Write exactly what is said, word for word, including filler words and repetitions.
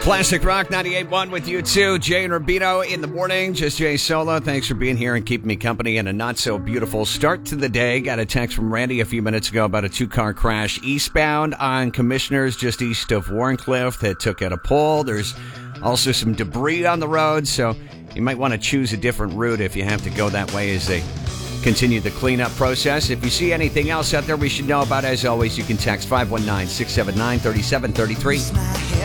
Classic Rock ninety-eight point one with you too. Jay and Rubino in the morning. Just Jay Solo. Thanks for being here and keeping me company in a not so beautiful start to the day. Got a text from Randy a few minutes ago about a two-car crash eastbound on Commissioners just east of Warncliffe that took out a pole. There's also some debris on the road, so you might want to choose a different route if you have to go that way as they continue the cleanup process. If you see anything else out there we should know about, as always, you can text five one nine, six seven nine, three seven three three.